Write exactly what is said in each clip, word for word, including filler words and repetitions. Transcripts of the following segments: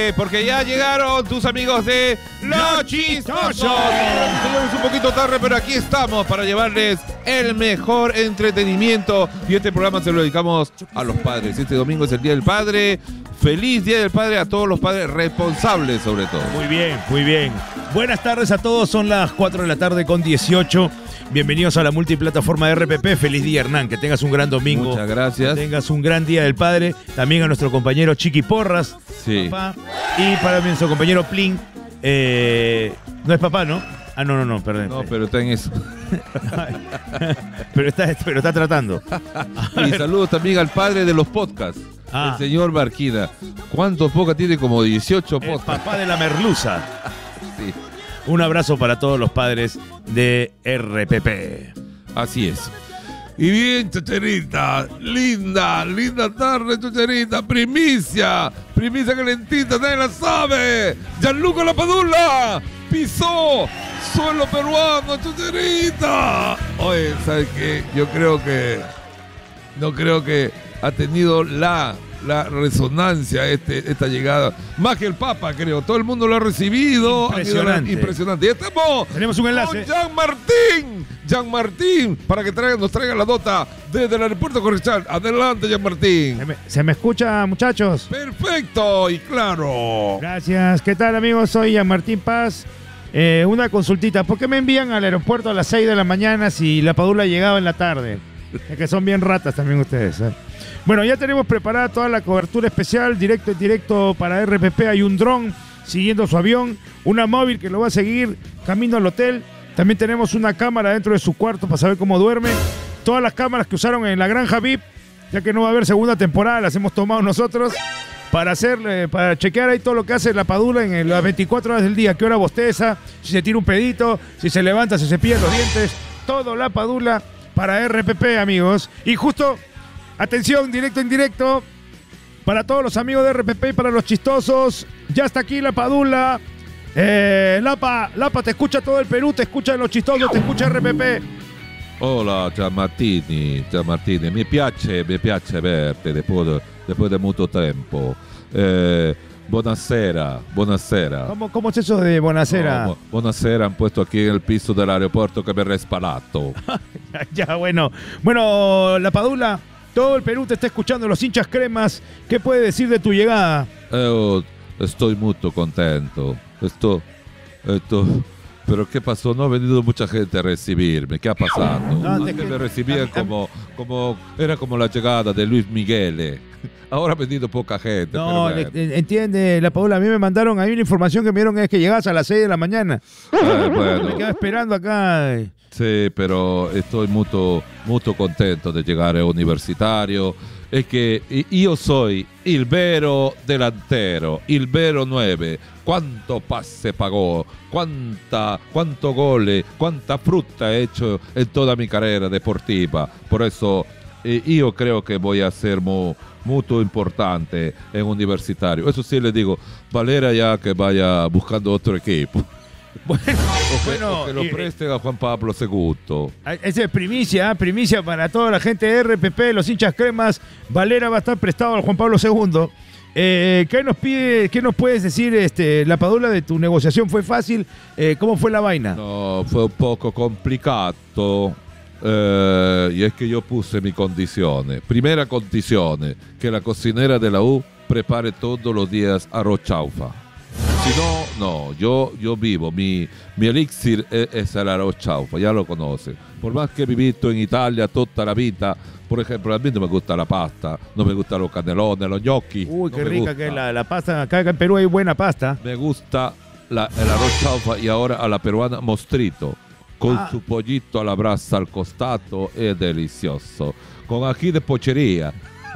qué? Porque ya llegaron tus amigos de Los Chistosos. Tenemos un poquito tarde, pero aquí estamos para llevarles el mejor entretenimiento. Y este programa se lo dedicamos a los padres. Este domingo es el Día del Padre. Feliz Día del Padre a todos los padres responsables, sobre todo. Muy bien, muy bien. Buenas tardes a todos. Son las cuatro de la tarde con dieciocho. Bienvenidos a la multiplataforma de R P P. Feliz día, Hernán. Que tengas un gran domingo. Muchas gracias. Que tengas un gran Día del Padre. También a nuestro compañero Chiqui Porras. Sí. Papá. Y para nuestro compañero Plin. Eh, no es papá, ¿no? Ah, no, no, no, perdón. No, pero está en eso. pero, está, pero está tratando. Y saludos también al padre de los podcasts. Ah. El señor Barquina. ¿Cuántos podcasts tiene? Como dieciocho podcasts. El papá de la merluza. Sí. Un abrazo para todos los padres de R P P. Así es. Y bien, Chocherita, linda, linda tarde, Chocherita, primicia, primicia calentita, nadie la sabe. Gianluca Lapadula pisó suelo peruano, Chocherita. Oye, ¿sabes qué? Yo creo que, no creo que ha tenido la... la resonancia este, esta llegada, más que el Papa, creo. Todo el mundo lo ha recibido. Impresionante. Impresionante. Y estamos. Tenemos un enlace. Con Jean Martín. Jean Martín, para que traiga, nos traiga la nota desde el aeropuerto Correchal. Adelante, Jean Martín. ¿Se me, ¿Se me escucha, muchachos? Perfecto y claro. Gracias. ¿Qué tal, amigos? Soy Jean Martín Paz. Eh, una consultita. ¿Por qué me envían al aeropuerto a las seis de la mañana si la Padula llegaba en la tarde? Es que son bien ratas también ustedes, ¿eh? Bueno, ya tenemos preparada toda la cobertura especial, directo y directo para R P P. Hay un dron siguiendo su avión, una móvil que lo va a seguir camino al hotel. También tenemos una cámara dentro de su cuarto para saber cómo duerme. Todas las cámaras que usaron en la granja V I P, ya que no va a haber segunda temporada, las hemos tomado nosotros para hacerle, para chequear ahí todo lo que hace la Padula en las veinticuatro horas del día. Qué hora bosteza, si se tira un pedito, si se levanta, si se cepilla los dientes. Todo la Padula para R P P, amigos. Y justo... atención, directo en directo, para todos los amigos de R P P y para los chistosos, ya está aquí la Padula. Eh, Lapa, Lapa, te escucha todo el Perú, te escucha los chistosos, te escucha R P P. Hola Gianmartini, Gianmartini, mi piace, mi piace verte después de, después de mucho tiempo. Eh, buonasera, buonasera. ¿Cómo, ¿Cómo es eso de buonasera? No, buonasera han puesto aquí en el piso del aeropuerto que me he respalato. Ya, bueno. Bueno, la Padula, todo el Perú te está escuchando, los hinchas cremas. ¿Qué puede decir de tu llegada? Eh, estoy muy contento. Esto, esto, pero ¿qué pasó? No ha venido mucha gente a recibirme. ¿Qué ha pasado? No, Antes que, me recibían a, a, como, como, era como la llegada de Luis Miguel. Ahora ha venido poca gente. No, pero bueno. Entiende, la Padula, a mí me mandaron, ahí una información que me dieron es que llegabas a las seis de la mañana. Eh, bueno. Me quedaba esperando acá. Sí, pero estoy muy, muy contento de llegar a Universitario. Es que io soy il vero delantero, il vero nueve. Quanto passe pagó, cuánta, cuánto gole, cuánta frutta he hecho en toda mi carrera deportiva. Por eso eh, yo creo que voy a ser muy, muy importante en Universitario. Eso sí le digo, Valera ya que vaya buscando otro equipo. Bueno, o que, bueno, o que lo y, presten a Juan Pablo segundo. Esa es primicia, ¿eh? Primicia para toda la gente de R P P, los hinchas cremas. Valera va a estar prestado al Juan Pablo segundo. Eh, ¿Qué nos pide, qué nos puedes decir, este, la Padula, de tu negociación? ¿Fue fácil? Eh, ¿Cómo fue la vaina? No, fue un poco complicado. Eh, y es que yo puse mi condizione. Primera condizione, que la cocinera de la U prepare todos los días arroz chaufa. Si no, no, yo, yo vivo, mi, mi elixir es, es el arroz chaufa, ya lo conoce. Por más que he vivido en Italia toda la vida, por ejemplo, a mí no me gusta la pasta, no me gustan los canelones, los gnocchi. Uy, no qué me rica gusta. que es la, la pasta. Acá en Perú hay buena pasta. Me gusta la, el arroz chaufa y ahora a la peruana mostrito, con ah. su pollito a la brasa al costado, es delicioso. Con ají de pochería.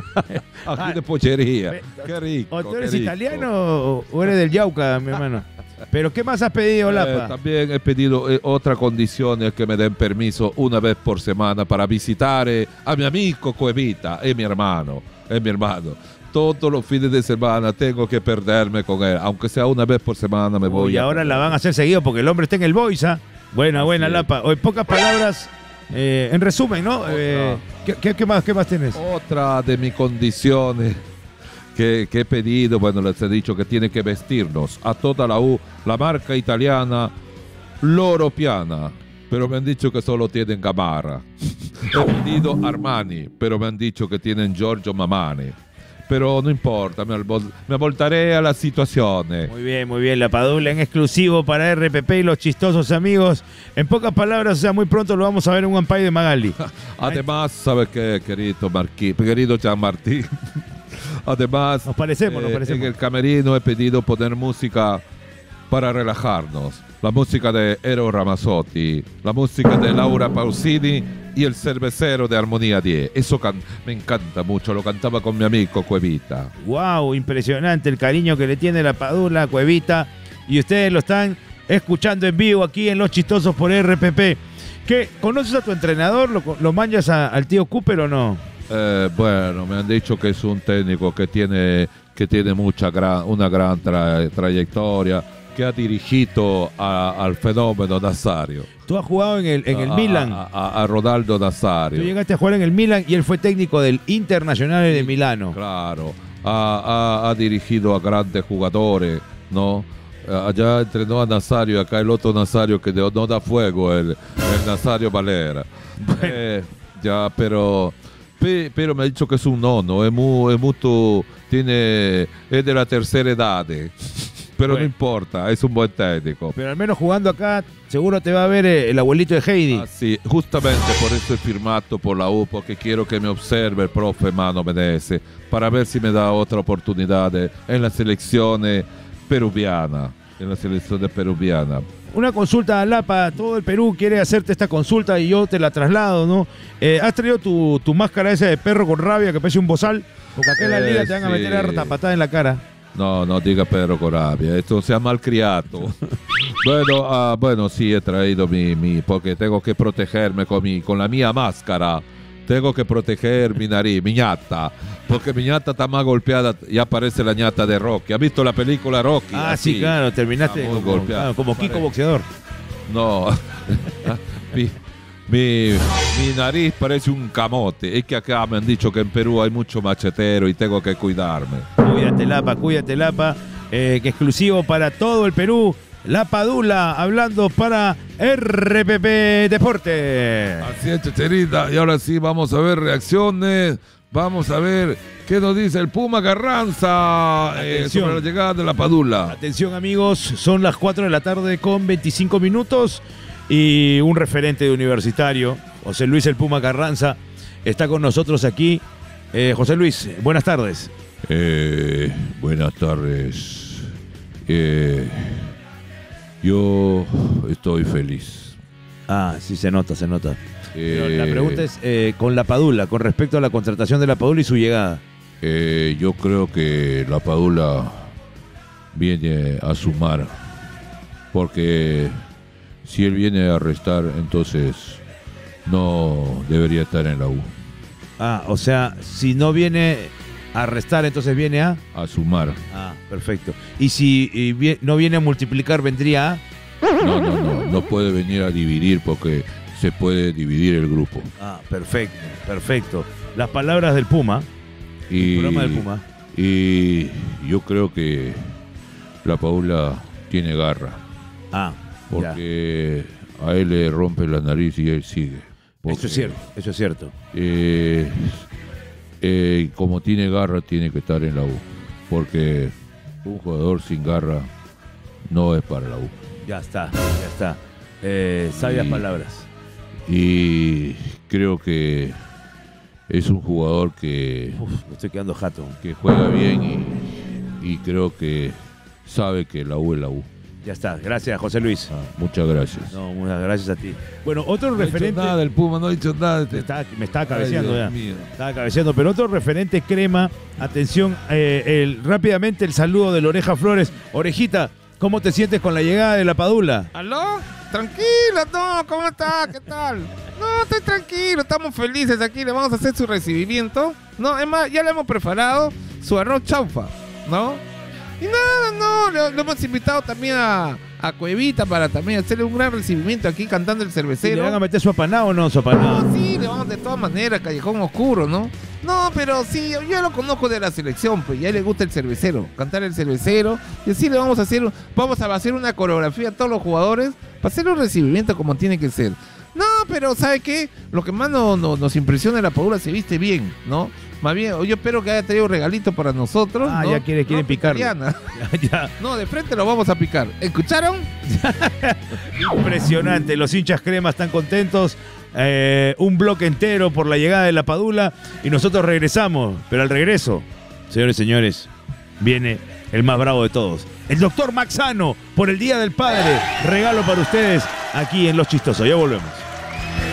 Ají de pochería. Qué rico. ¿O tú qué eres rico. italiano o eres del Yauca, mi hermano? ¿Pero qué más has pedido, Lapa? Eh, también he pedido eh, otra condición, es que me den permiso una vez por semana para visitar eh, a mi amigo Cuevita, es mi hermano, es mi hermano. Todos los fines de semana tengo que perderme con él, aunque sea una vez por semana me voy. Y ahora perder. la van a hacer seguido porque el hombre está en el Boisa. Buena, Así buena, es. Lapa. O en pocas palabras, eh, en resumen, ¿no? Eh, ¿qué, qué, qué más, ¿Qué más tienes? Otra de mis condiciones que, que he pedido, bueno, les he dicho que tiene que vestirnos a toda la U, la marca italiana Loro Piana, pero me han dicho que solo tienen Gamarra. He pedido Armani, pero me han dicho que tienen Giorgio Mamani. Pero no importa, me, albol- me voltaré a la situación. Muy bien, muy bien. La Padula en exclusivo para R P P y los chistosos amigos. En pocas palabras, o sea, muy pronto lo vamos a ver en un Ampay de Magali. Además, ¿sabes qué, querido Marquí, querido Jean Martín? Además, Nos parecemos, nos eh, parecemos. en el camerino he pedido poner música para relajarnos. La música de Eros Ramazzotti, la música de Laura Pausini y el cervecero de Armonía diez. Eso can- me encanta mucho, lo cantaba con mi amigo Cuevita. Wow, impresionante el cariño que le tiene la Padula a Cuevita. Y ustedes lo están escuchando en vivo aquí en Los Chistosos por R P P. ¿Qué? ¿Conoces a tu entrenador? ¿Lo, lo manjas a- al tío Cooper o no? Eh, bueno, me han dicho que es un técnico que tiene, que tiene mucha gran, una gran tra- trayectoria, que ha dirigido a- al fenómeno Nazario. Tú has jugado en el, en el a, Milan. A, a- a Ronaldo Tú Nazario. llegaste a jugar en el Milan y él fue técnico del Internazionale de Milano. Claro, ha, ha- ha dirigido a grandes jugadores, ¿no? Eh, Allá entrenó a Nazario, acá el otro Nazario que de- no da fuego, el, el Nazario Valera. Eh, ya, pero, pe- pero me ha dicho que es un nono, es muy, es mucho, tiene, es de la tercera edad. eh. Pero Bueno. no importa, es un buen técnico. Pero al menos jugando acá, seguro te va a ver eh, el abuelito de Heidi. Ah, sì, justamente por eso he firmato por la U, porque quiero que me observe el profe Mano Menezes, para ver si me da otra oportunidad en la selección peruviana. En la selección peruviana. Una consulta a Lapa, todo el Perú quiere hacerte esta consulta y yo te la traslado, ¿no? Eh, ¿Has traído tu, tu máscara esa de perro con rabia que parece un bozal? Porque acá en la Eh, liga te van a sí. meter a patada en la cara. No, no diga Pedro Corabia, esto se ha malcriado. bueno, ah, bueno, sí he traído mi, mi, porque tengo que protegerme con, mi, con la mía máscara. Tengo que proteger mi nariz, mi ñata, porque mi ñata está más golpeada, ya parece la ñata de Rocky. ¿Has visto la película Rocky? Ah, Así. sí, claro, terminaste Está muy como, golpeado. claro, como Kiko Pare- boxeador. No, mi, mi, mi nariz parece un camote. Es que acá me han dicho que en Perú hay mucho machetero y tengo que cuidarme. Cuídate, Lapa, cuídate, Lapa. Eh, que exclusivo para todo el Perú. La Padula hablando para R P P Deporte. Así es, Checherita. Y ahora sí, vamos a ver reacciones. Vamos a ver qué nos dice el Puma Carranza eh, Atención. sobre la llegada de la Padula. Atención, amigos, son las cuatro de la tarde con veinticinco minutos y un referente de Universitario, José Luis el Puma Carranza, está con nosotros aquí. Eh, José Luis, buenas tardes. Eh, buenas tardes. Eh, yo estoy feliz. Ah, sí, se nota, se nota. Pero la Eh, pregunta es eh, con la Padula, con respecto a la contratación de la Padula y su llegada. Eh, yo creo que la Padula viene a sumar, porque si él viene a restar, entonces no debería estar en la U. Ah, o sea, si no viene a restar, entonces viene a... A sumar. Ah, perfecto. Y si y vi- no viene a multiplicar, vendría a... No, no, no, no puede venir a dividir porque se puede dividir el grupo. Ah, perfecto, perfecto. Las palabras del Puma, Y, el programa del Puma. y yo creo que la Paula tiene garra, Ah, ya. porque a él le rompe la nariz y él sigue. Porque, Eso es cierto, eso es cierto. eh, eh, como tiene garra, tiene que estar en la U, porque un jugador sin garra no es para la U. Ya está, ya está. Eh, sabias Y- palabras. Y creo que es un jugador que, Uf, me estoy quedando jato. que juega bien y, y creo que sabe que la U es la U. Ya está, gracias José Luis. Ah, muchas gracias. No, muchas gracias a ti. Bueno, otro No he dicho referente... nada del Puma, no he dicho nada. Me estaba, me estaba cabeceando Ay, ya. Dios mío. Estaba cabeceando, pero otro referente crema. Atención, eh, el, rápidamente el saludo de la Oreja Flores. Orejita, ¿cómo te sientes con la llegada de la Padula? ¿Aló? Tranquilo, no, ¿cómo está? ¿Qué tal? No, estoy tranquilo, estamos felices aquí, le vamos a hacer su recibimiento. No, es más, ya le hemos preparado su arroz chaufa, ¿no? Y nada, no, le, le hemos invitado también a, a Cuevita para también hacerle un gran recibimiento aquí cantando el ¿Le van a cervecero. meter su apanado o no, su apanado? No, sí, le vamos de todas maneras, Callejón Oscuro, ¿no? No, pero sí, yo, yo lo conozco de la selección, pues, y a él le gusta el cervecero, cantar el cervecero, y así le vamos a hacer, vamos a hacer una coreografía a todos los jugadores para hacer un recibimiento como tiene que ser. No, pero ¿sabe qué? Lo que más no, no, nos impresiona, la Padula se viste bien, ¿no? Más bien, yo espero que haya traído un regalito para nosotros. Ah, ¿no? ya quiere, quiere no, picarlo. Diana. Ya, ya. No, de frente lo vamos a picar. ¿Escucharon? Impresionante, los hinchas crema están contentos. Eh, un bloque entero por la llegada de la Padula y nosotros regresamos, pero al regreso, señores y señores, viene el más bravo de todos, el doctor Maxano, por el Día del Padre, regalo para ustedes aquí en Los Chistosos. Ya volvemos.